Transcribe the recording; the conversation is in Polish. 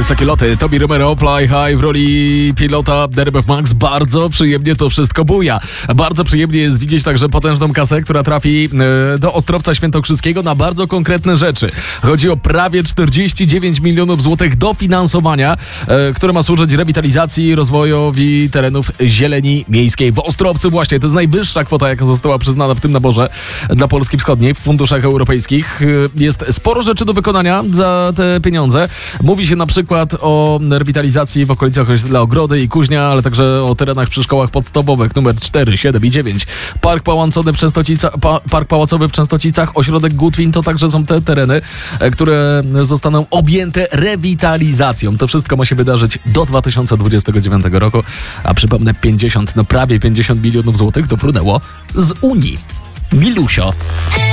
Wysokie loty, Tobi Romero, Fly High w roli pilota RMF Max. Bardzo przyjemnie to wszystko buja. Bardzo przyjemnie jest widzieć także potężną kasę, która trafi do Ostrowca Świętokrzyskiego na bardzo konkretne rzeczy. Chodzi o prawie 49 milionów złotych dofinansowania, które ma służyć rewitalizacji i rozwojowi terenów zieleni miejskiej w Ostrowcu. Właśnie, to jest najwyższa kwota, jaka została przyznana w tym naborze dla Polski Wschodniej w funduszach europejskich. Jest sporo rzeczy do wykonania za te pieniądze. Mówi się na przykład o rewitalizacji w okolicach osiedla Ogrody i Kuźnia, ale także o terenach przy szkołach podstawowych numer 4, 7 i 9. Park Pałacowy w Częstocicach, ośrodek Gutwin, to także są te tereny, które zostaną objęte rewitalizacją. To wszystko ma się wydarzyć do 2029 roku, a przypomnę, prawie 50 milionów złotych dopłynęło z Unii. Milusio.